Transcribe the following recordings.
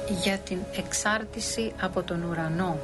για την εξάρτηση από τον ουρανό.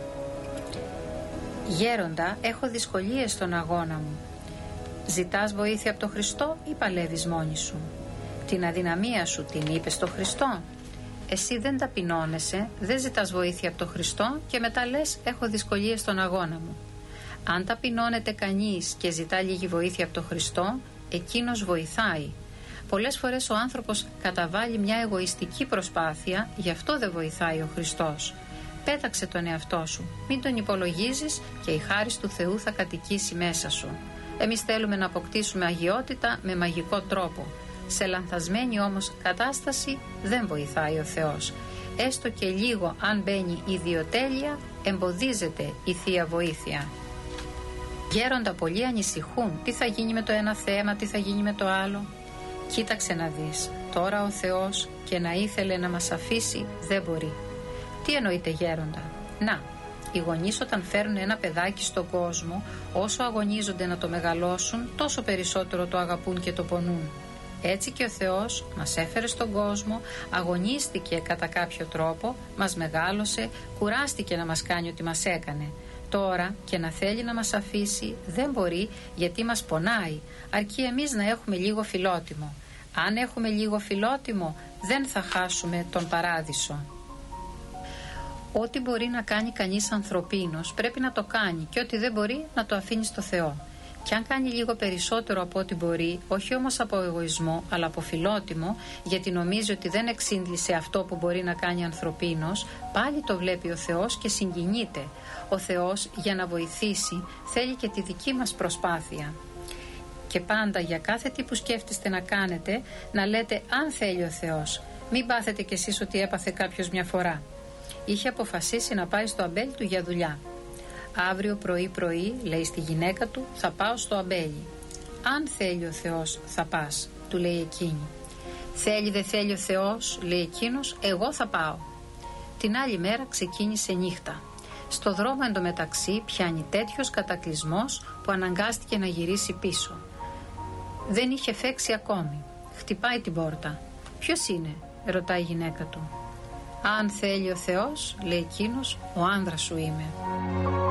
Γέροντα, έχω δυσκολίες στον αγώνα μου. Ζητάς βοήθεια από τον Χριστό ή παλεύεις μόνη σου? Την αδυναμία σου την είπες στον Χριστό? Εσύ δεν ταπεινώνεσαι, δεν ζητάς βοήθεια από τον Χριστό και μετά λες έχω δυσκολίες στον αγώνα μου. Αν ταπεινώνεται κανείς και ζητά λίγη βοήθεια από τον Χριστό, εκείνος βοηθάει. Πολλές φορές ο άνθρωπος καταβάλει μια εγωιστική προσπάθεια, γι' αυτό δεν βοηθάει ο Χριστός. Πέταξε τον εαυτό σου, μην τον υπολογίζεις και η χάρις του Θεού θα κατοικήσει μέσα σου. Εμείς θέλουμε να αποκτήσουμε αγιότητα με μαγικό τρόπο. Σε λανθασμένη όμως κατάσταση δεν βοηθάει ο Θεός. Έστω και λίγο αν μπαίνει ιδιοτέλεια, εμποδίζεται η Θεία Βοήθεια. Γέροντα, πολλοί ανησυχούν. Τι θα γίνει με το ένα θέμα, τι θα γίνει με το άλλο? Κοίταξε να δεις. Τώρα ο Θεός και να ήθελε να μας αφήσει, δεν μπορεί. Τι εννοείται, γέροντα? Να, οι γονείς όταν φέρνουν ένα παιδάκι στον κόσμο, όσο αγωνίζονται να το μεγαλώσουν, τόσο περισσότερο το αγαπούν και το πονούν. Έτσι και ο Θεός μας έφερε στον κόσμο, αγωνίστηκε κατά κάποιο τρόπο, μας μεγάλωσε, κουράστηκε να μας κάνει ό,τι μας έκανε. Τώρα και να θέλει να μας αφήσει δεν μπορεί, γιατί μας πονάει, αρκεί εμείς να έχουμε λίγο φιλότιμο. Αν έχουμε λίγο φιλότιμο δεν θα χάσουμε τον παράδεισο. Ό,τι μπορεί να κάνει κανείς ανθρωπίνος πρέπει να το κάνει και ό,τι δεν μπορεί να το αφήνει στο Θεό. Και αν κάνει λίγο περισσότερο από ό,τι μπορεί, όχι όμως από εγωισμό αλλά από φιλότιμο, γιατί νομίζει ότι δεν εξήντλησε αυτό που μπορεί να κάνει ανθρωπίνος, πάλι το βλέπει ο Θεός και συγκινείται. Ο Θεός για να βοηθήσει θέλει και τη δική μας προσπάθεια. Και πάντα για κάθε τι που σκέφτεστε να κάνετε, να λέτε αν θέλει ο Θεός. Μην πάθετε κι εσείς ότι έπαθε κάποιος μια φορά. Είχε αποφασίσει να πάει στο αμπέλι του για δουλειά. Αύριο πρωί, λέει στη γυναίκα του, θα πάω στο αμπέλι. Αν θέλει ο Θεός θα πας, του λέει εκείνη. Θέλει δεν θέλει ο Θεός, λέει εκείνος, εγώ θα πάω. Την άλλη μέρα ξεκίνησε νύχτα. Στο δρόμο εντωμεταξύ πιάνει τέτοιος κατακλυσμός που αναγκάστηκε να γυρίσει πίσω. Δεν είχε φέξει ακόμη. Χτυπάει την πόρτα. Ποιος είναι? Ρωτάει η γυναίκα του. Αν θέλει ο Θεός, λέει εκείνος, ο άνδρας σου είμαι.